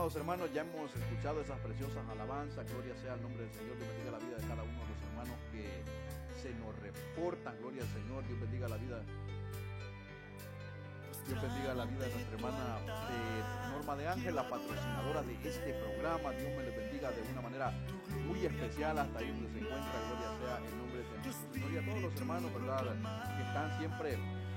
amados hermanos, ya hemos escuchado esas preciosas alabanzas. Gloria sea al nombre del Señor. Dios bendiga la vida de cada uno de los hermanos que se nos reportan. Gloria al Señor. Dios bendiga la vida. Dios bendiga la vida de nuestra hermana Norma de Ángel, la patrocinadora de este programa. Dios me les bendiga de una manera muy especial hasta ahí donde se encuentra. Gloria sea el nombre de nuestro Señor. Y a todos los hermanos, ¿verdad?, que están siempre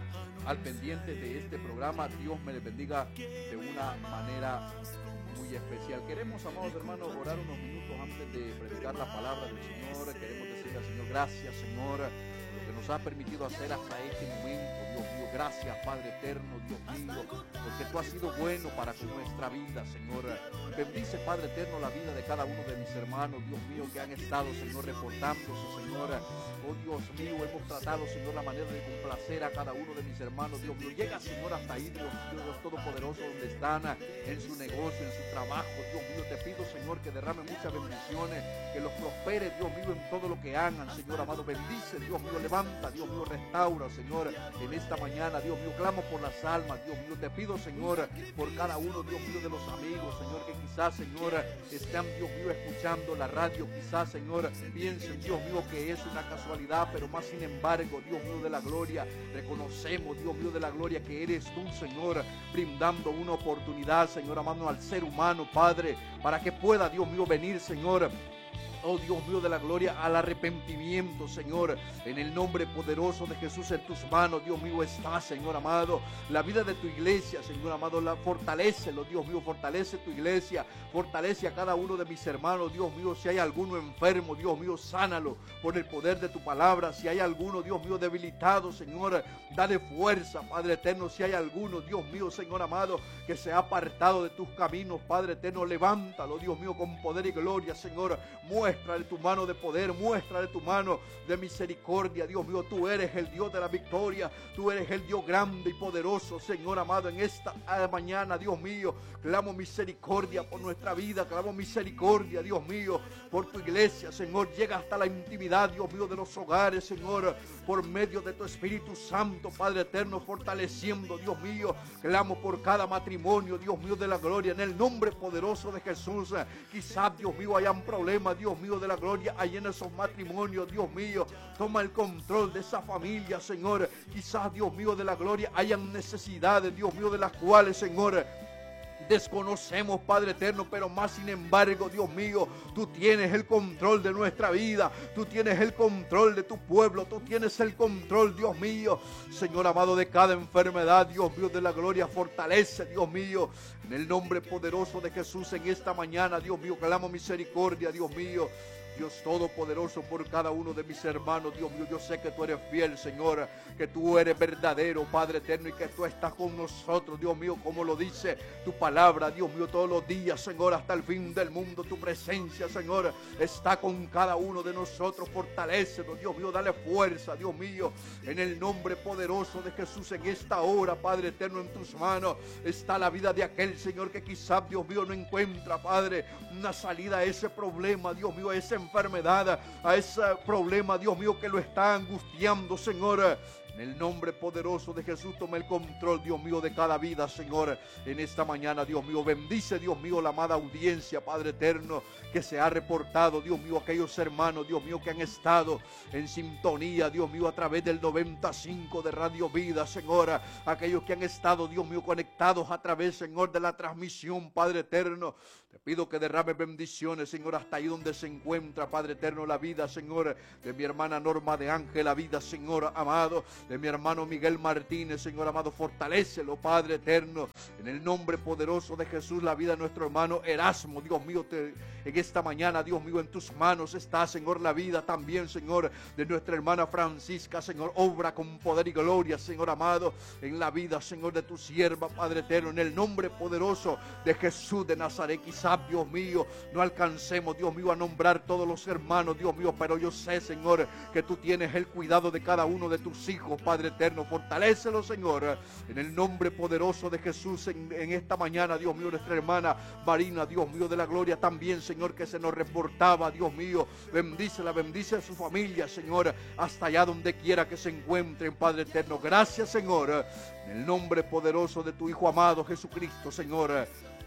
al pendiente de este programa. Dios me les bendiga de una manera muy especial. Queremos, amados hermanos, orar unos minutos antes de predicar la palabra del Señor. Queremos decirle al Señor, gracias, Señor, por lo que nos ha permitido hacer hasta este momento. Dios mío, gracias, Padre eterno, Dios mío, porque tú has sido bueno para con nuestra vida, Señor. Bendice, Padre eterno, la vida de cada uno de mis hermanos, Dios mío, que han estado, Señor, reportándose, Señor. Oh, Dios mío, hemos tratado, Señor, la manera de complacer a cada uno de mis hermanos, Dios mío. Llega, Señor, hasta ahí, Dios Todopoderoso, donde están, en su negocio, en su trabajo, Dios mío. Te pido, Señor, que derrame muchas bendiciones, que los prospere, Dios mío, en todo lo que hagan, Señor amado. Bendice, Dios mío, levanta, Dios mío, restaura, Señor, en esta mañana, Dios mío. Clamo por las almas, Dios mío. Te pido, Señor, por cada uno, Dios mío, de los amigos, Señor, que quizás, Señor, están, Dios mío, escuchando la radio. Quizás, Señor, piensen, Dios mío, que es una casualidad, pero más sin embargo, Dios mío de la gloria, reconocemos, Dios mío de la gloria, que eres tú, Señor, brindando una oportunidad, Señor amado, al ser humano, Padre, para que pueda, Dios mío, venir, Señor, oh Dios mío de la gloria, al arrepentimiento, Señor. En el nombre poderoso de Jesús, en tus manos, Dios mío, está, Señor amado, la vida de tu iglesia, Señor amado. Fortalécelo, Dios mío, fortalece tu iglesia, fortalece a cada uno de mis hermanos, Dios mío. Si hay alguno enfermo, Dios mío, sánalo por el poder de tu palabra. Si hay alguno, Dios mío, debilitado, Señor, dale fuerza, Padre eterno. Si hay alguno, Dios mío, Señor amado, que se ha apartado de tus caminos, Padre eterno, levántalo, Dios mío, con poder y gloria, Señor. Muéstrale tu mano de poder, muéstrale tu mano de misericordia, Dios mío. Tú eres el Dios de la victoria, tú eres el Dios grande y poderoso, Señor amado. En esta mañana, Dios mío, clamo misericordia por nuestra vida, clamo misericordia, Dios mío, por tu iglesia, Señor. Llega hasta la intimidad, Dios mío, de los hogares, Señor, por medio de tu Espíritu Santo, Padre eterno, fortaleciendo, Dios mío. Clamo por cada matrimonio, Dios mío de la gloria, en el nombre poderoso de Jesús. Quizás, Dios mío, hayan problemas, Dios mío de la gloria, ahí en esos matrimonios, Dios mío. Toma el control de esa familia, Señor. Quizás, Dios mío de la gloria, hayan necesidades, Dios mío, de las cuales, Señor, desconocemos, Padre eterno, pero más sin embargo, Dios mío, tú tienes el control de nuestra vida, tú tienes el control de tu pueblo, tú tienes el control, Dios mío, Señor amado, de cada enfermedad, Dios mío de la gloria. Fortalece, Dios mío, en el nombre poderoso de Jesús, en esta mañana, Dios mío, clamo misericordia, Dios mío. Dios todopoderoso, por cada uno de mis hermanos, Dios mío. Yo sé que tú eres fiel, Señor, que tú eres verdadero, Padre eterno, y que tú estás con nosotros, Dios mío, como lo dice tu palabra, Dios mío, todos los días, Señor, hasta el fin del mundo. Tu presencia, Señor, está con cada uno de nosotros. Fortalécenos, Dios mío, dale fuerza, Dios mío, en el nombre poderoso de Jesús. En esta hora, Padre eterno, en tus manos está la vida de aquel, Señor, que quizás, Dios mío, no encuentra, Padre, una salida a ese problema, Dios mío, a ese enfermedad, a ese problema, Dios mío, que lo está angustiando, Señor. En el nombre poderoso de Jesús, toma el control, Dios mío, de cada vida, Señor, en esta mañana, Dios mío. Bendice, Dios mío, la amada audiencia, Padre eterno, que se ha reportado, Dios mío, aquellos hermanos, Dios mío, que han estado en sintonía, Dios mío, a través del 95 de Radio Vida, Señor. Aquellos que han estado, Dios mío, conectados a través, Señor, de la transmisión, Padre eterno. Te pido que derrame bendiciones, Señor, hasta ahí donde se encuentra, Padre eterno, la vida, Señor, de mi hermana Norma de Ángel, la vida, Señor amado, de mi hermano Miguel Martínez, Señor amado. Fortalécelo, Padre eterno, en el nombre poderoso de Jesús. La vida de nuestro hermano Erasmo, Dios mío, en esta mañana, Dios mío, en tus manos está, Señor, la vida también, Señor, de nuestra hermana Francisca, Señor. Obra con poder y gloria, Señor amado, en la vida, Señor, de tu sierva, Padre eterno, en el nombre poderoso de Jesús de Nazaret. Quizás, Dios mío, no alcancemos, Dios mío, a nombrar todos los hermanos, Dios mío, pero yo sé, Señor, que tú tienes el cuidado de cada uno de tus hijos, Padre eterno. Fortalécelo, Señor, en el nombre poderoso de Jesús. En esta mañana, Dios mío, nuestra hermana Marina, Dios mío de la gloria, también, Señor, que se nos reportaba, Dios mío. Bendícela, bendice a su familia, Señor, hasta allá donde quiera que se encuentren, Padre eterno. Gracias, Señor, en el nombre poderoso de tu Hijo amado Jesucristo, Señor.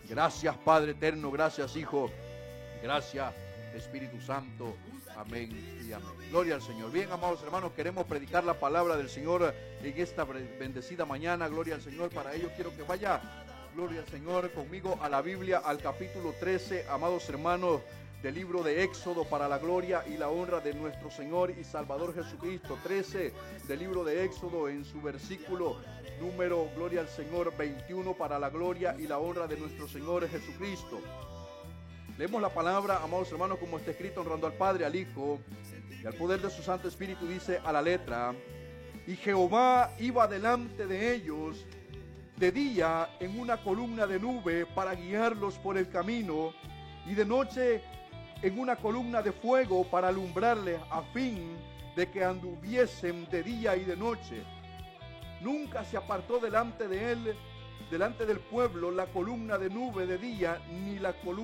Gracias, Padre eterno, gracias, Hijo, gracias, Espíritu Santo. Amén y amén. Gloria al Señor. Bien, amados hermanos, queremos predicar la palabra del Señor en esta bendecida mañana. Gloria al Señor. Para ello quiero que vaya, gloria al Señor, conmigo a la Biblia, al capítulo 13, amados hermanos, del libro de Éxodo, para la gloria y la honra de nuestro Señor y Salvador Jesucristo. 13 del libro de Éxodo, en su versículo número, gloria al Señor, 21, para la gloria y la honra de nuestro Señor Jesucristo. Leemos la palabra, amados hermanos, como está escrito, honrando al Padre, al Hijo y al poder de su Santo Espíritu. Dice a la letra: y Jehová iba delante de ellos de día en una columna de nube para guiarlos por el camino, y de noche en una columna de fuego para alumbrarles, a fin de que anduviesen de día y de noche. Nunca se apartó delante de él, delante del pueblo, la columna de nube de día, ni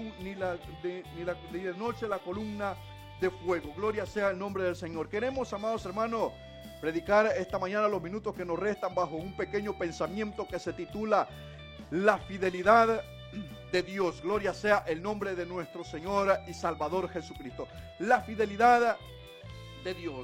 de noche la columna de fuego. Gloria sea el nombre del Señor. Queremos, amados hermanos, predicar esta mañana, los minutos que nos restan, bajo un pequeño pensamiento que se titula La fidelidad de Dios. Gloria sea el nombre de nuestro Señor y Salvador Jesucristo. La fidelidad de Dios.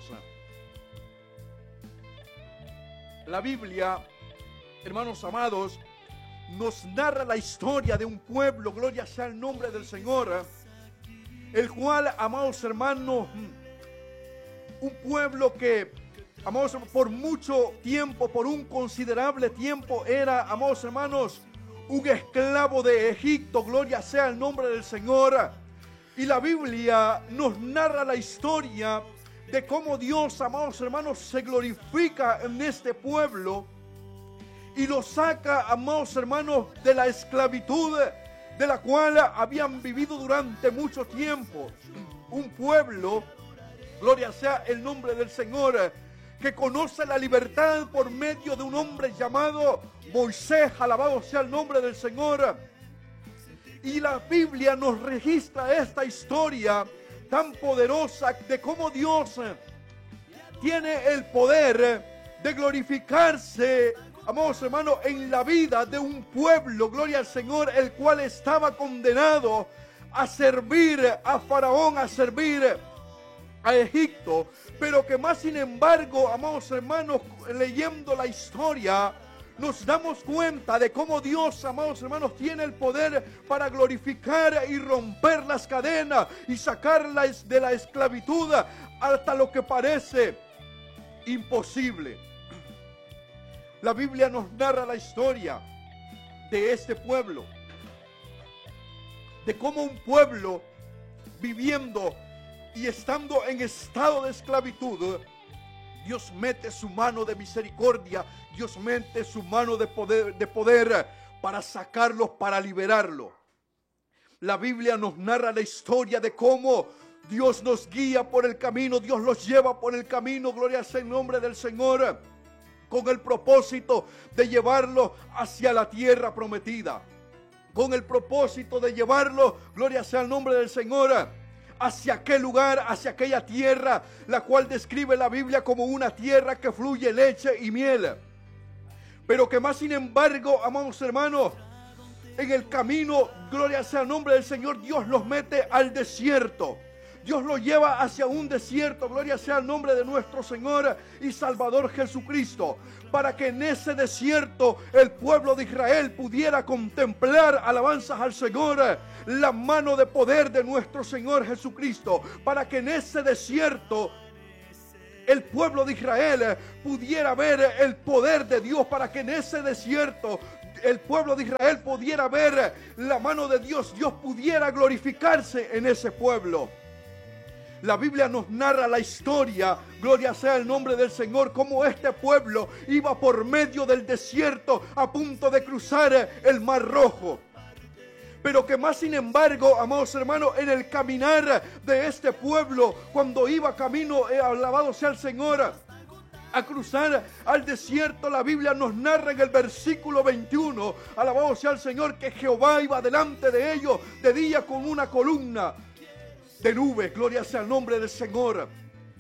La Biblia, hermanos amados, nos narra la historia de un pueblo, gloria sea el nombre del Señor, el cual, amados hermanos, un pueblo que, amados, por mucho tiempo, por un considerable tiempo, era, amados hermanos, un esclavo de Egipto. Gloria sea el nombre del Señor. Y la Biblia nos narra la historia de cómo Dios, amados hermanos, se glorifica en este pueblo y lo saca, amados hermanos, de la esclavitud de la cual habían vivido durante mucho tiempo. Un pueblo, gloria sea el nombre del Señor, que conoce la libertad por medio de un hombre llamado Moisés. Alabado sea el nombre del Señor. Y la Biblia nos registra esta historia tan poderosa de cómo Dios tiene el poder de glorificarse, amados hermanos, en la vida de un pueblo, gloria al Señor, el cual estaba condenado a servir a Faraón, a servir a Egipto, pero que más sin embargo, amados hermanos, leyendo la historia, nos damos cuenta de cómo Dios, amados hermanos, tiene el poder para glorificar y romper las cadenas y sacarlas de la esclavitud hasta lo que parece imposible. La Biblia nos narra la historia de este pueblo, de cómo un pueblo viviendo y estando en estado de esclavitud, Dios mete su mano de misericordia, Dios mete su mano de poder para sacarlos, para liberarlos. La Biblia nos narra la historia de cómo Dios nos guía por el camino, Dios los lleva por el camino, gloria sea el nombre del Señor, con el propósito de llevarlos hacia la tierra prometida, con el propósito de llevarlos, gloria sea el nombre del Señor, hacia aquel lugar, hacia aquella tierra, la cual describe la Biblia como una tierra que fluye leche y miel. Pero que más sin embargo, amados hermanos, en el camino, gloria sea el nombre del Señor, Dios los mete al desierto. Dios los lleva hacia un desierto, gloria sea el nombre de nuestro Señor y Salvador Jesucristo, para que en ese desierto el pueblo de Israel pudiera contemplar, alabanzas al Señor, la mano de poder de nuestro Señor Jesucristo, para que en ese desierto el pueblo de Israel pudiera ver el poder de Dios, para que en ese desierto el pueblo de Israel pudiera ver la mano de Dios, Dios pudiera glorificarse en ese pueblo. La Biblia nos narra la historia, gloria sea el nombre del Señor, cómo este pueblo iba por medio del desierto a punto de cruzar el Mar Rojo. Pero que más sin embargo, amados hermanos, en el caminar de este pueblo, cuando iba camino, alabado sea el Señor, a cruzar al desierto, la Biblia nos narra en el versículo 21, alabado sea el Señor, que Jehová iba delante de ellos de día con una columna de nubes, gloria sea el nombre del Señor.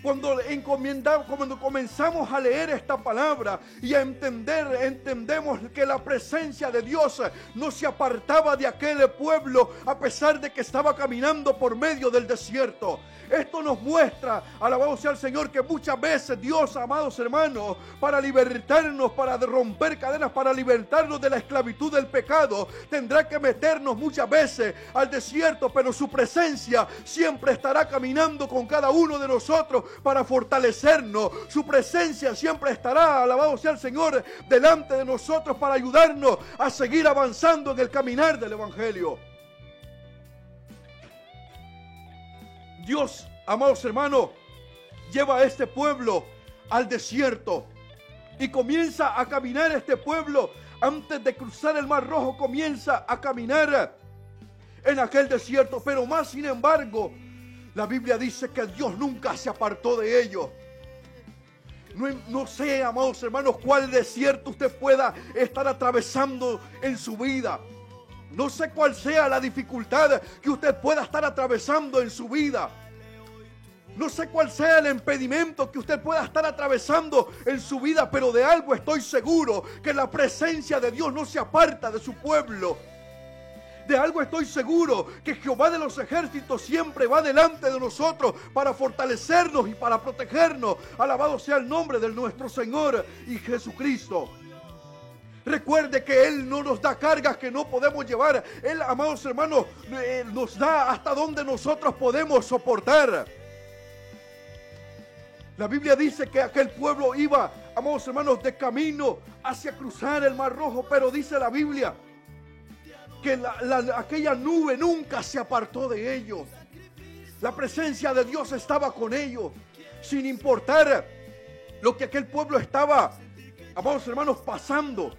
Cuando comenzamos a leer esta palabra y a entendemos que la presencia de Dios no se apartaba de aquel pueblo a pesar de que estaba caminando por medio del desierto. Esto nos muestra, alabado sea el Señor, que muchas veces Dios, amados hermanos, para libertarnos, para romper cadenas, para libertarnos de la esclavitud del pecado, tendrá que meternos muchas veces al desierto, pero su presencia siempre estará caminando con cada uno de nosotros para fortalecernos. Su presencia siempre estará, alabado sea el Señor, delante de nosotros para ayudarnos a seguir avanzando en el caminar del Evangelio. Dios, amados hermanos, lleva a este pueblo al desierto y comienza a caminar este pueblo. Antes de cruzar el Mar Rojo comienza a caminar en aquel desierto, pero más sin embargo la Biblia dice que Dios nunca se apartó de ellos. No sé, amados hermanos, cuál desierto usted pueda estar atravesando en su vida. No sé cuál sea la dificultad que usted pueda estar atravesando en su vida. No sé cuál sea el impedimento que usted pueda estar atravesando en su vida, pero de algo estoy seguro, que la presencia de Dios no se aparta de su pueblo. De algo estoy seguro, que Jehová de los ejércitos siempre va delante de nosotros para fortalecernos y para protegernos. Alabado sea el nombre de nuestro Señor y Jesucristo. Recuerde que Él no nos da cargas que no podemos llevar. Él, amados hermanos, nos da hasta donde nosotros podemos soportar. La Biblia dice que aquel pueblo iba, amados hermanos, de camino hacia cruzar el Mar Rojo, pero dice la Biblia que aquella nube nunca se apartó de ellos. La presencia de Dios estaba con ellos, sin importar lo que aquel pueblo estaba, amados hermanos, pasando.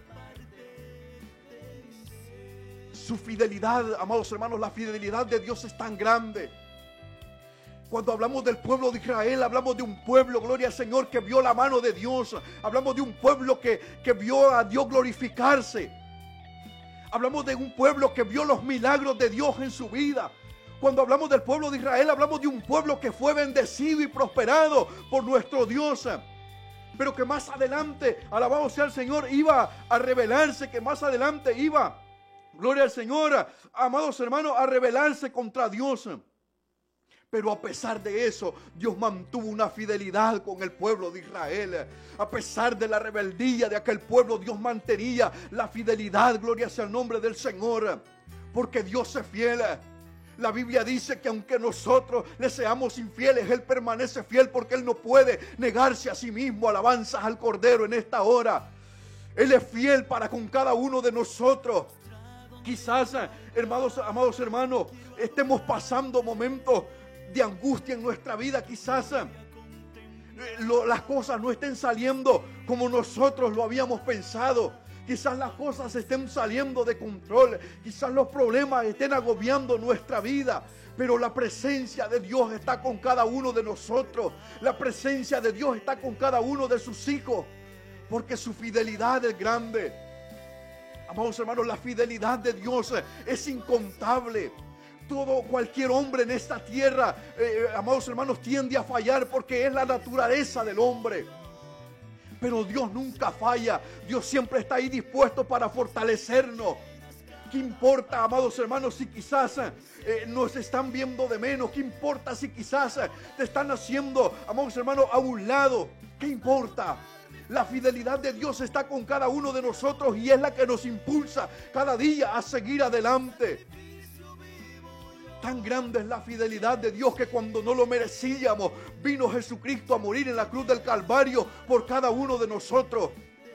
Su fidelidad, amados hermanos, la fidelidad de Dios es tan grande. Cuando hablamos del pueblo de Israel, hablamos de un pueblo, gloria al Señor, que vio la mano de Dios. Hablamos de un pueblo que vio a Dios glorificarse. Hablamos de un pueblo que vio los milagros de Dios en su vida. Cuando hablamos del pueblo de Israel, hablamos de un pueblo que fue bendecido y prosperado por nuestro Dios. Pero que más adelante, alabado sea el Señor, iba a rebelarse, que más adelante iba, gloria al Señor, amados hermanos, a rebelarse contra Dios. Pero a pesar de eso, Dios mantuvo una fidelidad con el pueblo de Israel. A pesar de la rebeldía de aquel pueblo, Dios mantenía la fidelidad, gloria sea el nombre del Señor. Porque Dios es fiel. La Biblia dice que aunque nosotros le seamos infieles, Él permanece fiel porque Él no puede negarse a sí mismo. Alabanzas al Cordero en esta hora. Él es fiel para con cada uno de nosotros. Quizás, amados hermanos, estemos pasando momentos de angustia en nuestra vida. Quizás las cosas no estén saliendo como nosotros lo habíamos pensado. Quizás las cosas estén saliendo de control. Quizás los problemas estén agobiando nuestra vida. Pero la presencia de Dios está con cada uno de nosotros. La presencia de Dios está con cada uno de sus hijos. Porque su fidelidad es grande. Amados hermanos, la fidelidad de Dios es incontable. Cualquier hombre en esta tierra, amados hermanos, tiende a fallar porque es la naturaleza del hombre. Pero Dios nunca falla. Dios siempre está ahí dispuesto para fortalecernos. ¿Qué importa, amados hermanos, si quizás nos están viendo de menos? ¿Qué importa si quizás te están haciendo, amados hermanos, a un lado? ¿Qué importa? La fidelidad de Dios está con cada uno de nosotros y es la que nos impulsa cada día a seguir adelante. Tan grande es la fidelidad de Dios que cuando no lo merecíamos, vino Jesucristo a morir en la cruz del Calvario por cada uno de nosotros.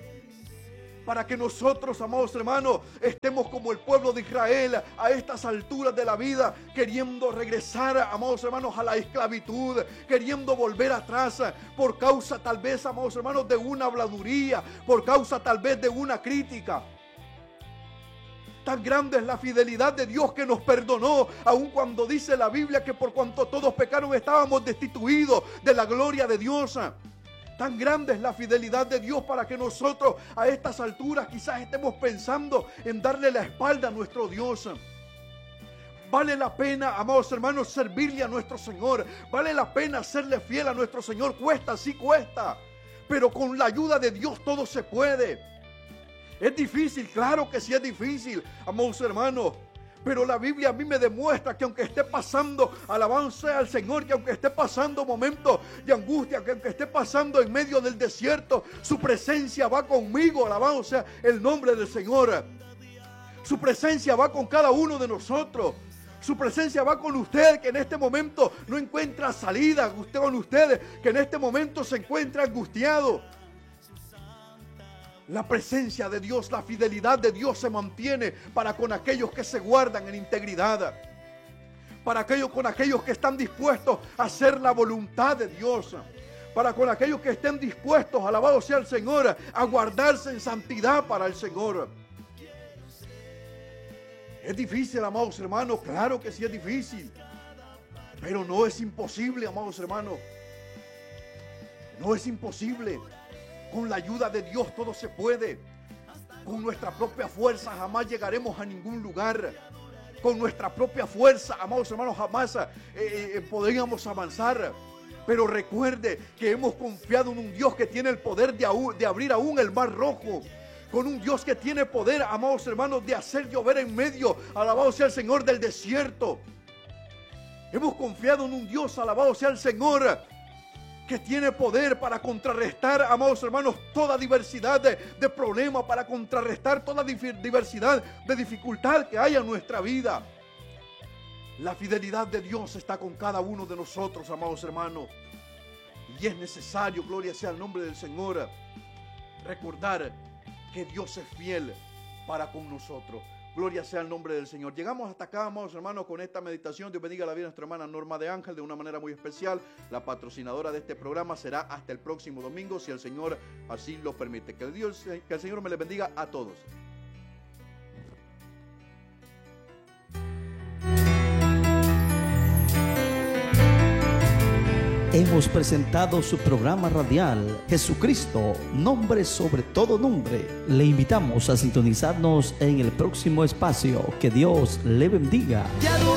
Para que nosotros, amados hermanos, estemos como el pueblo de Israel a estas alturas de la vida, queriendo regresar, amados hermanos, a la esclavitud, queriendo volver atrás por causa tal vez, amados hermanos, de una habladuría, por causa tal vez de una crítica. Tan grande es la fidelidad de Dios que nos perdonó, aun cuando dice la Biblia que por cuanto todos pecaron estábamos destituidos de la gloria de Dios. Tan grande es la fidelidad de Dios para que nosotros a estas alturas quizás estemos pensando en darle la espalda a nuestro Dios. Vale la pena, amados hermanos, servirle a nuestro Señor. Vale la pena serle fiel a nuestro Señor. Cuesta, sí cuesta, pero con la ayuda de Dios todo se puede. Es difícil, claro que sí es difícil, amados hermanos. Pero la Biblia a mí me demuestra que aunque esté pasando, alabanza al Señor, que aunque esté pasando momentos de angustia, que aunque esté pasando en medio del desierto, su presencia va conmigo, alabanza el nombre del Señor. Su presencia va con cada uno de nosotros. Su presencia va con usted, que en este momento no encuentra salida. Con ustedes, que en este momento se encuentra angustiado. La presencia de Dios, la fidelidad de Dios se mantiene para con aquellos que se guardan en integridad. Para con aquellos que están dispuestos a hacer la voluntad de Dios. Para con aquellos que estén dispuestos, alabado sea el Señor, a guardarse en santidad para el Señor. Es difícil, amados hermanos, claro que sí es difícil. Pero no es imposible, amados hermanos. No es imposible. Con la ayuda de Dios todo se puede. Con nuestra propia fuerza jamás llegaremos a ningún lugar. Con nuestra propia fuerza, amados hermanos, jamás podríamos avanzar. Pero recuerde que hemos confiado en un Dios que tiene el poder de abrir aún el mar rojo. Con un Dios que tiene poder, amados hermanos, de hacer llover en medio, alabado sea el Señor, del desierto. Hemos confiado en un Dios, alabado sea el Señor, que tiene poder para contrarrestar, amados hermanos, toda diversidad de problemas, para contrarrestar toda diversidad de dificultad que haya en nuestra vida. La fidelidad de Dios está con cada uno de nosotros, amados hermanos. Y es necesario, gloria sea el nombre del Señor, recordar que Dios es fiel para con nosotros. Gloria sea el nombre del Señor. Llegamos hasta acá, amados hermanos, con esta meditación. Dios bendiga la vida de nuestra hermana Norma de Ángel de una manera muy especial. La patrocinadora de este programa será hasta el próximo domingo, si el Señor así lo permite. Que el Señor me les bendiga a todos. Hemos presentado su programa radial Jesucristo, nombre sobre todo nombre. Le invitamos a sintonizarnos en el próximo espacio. Que Dios le bendiga.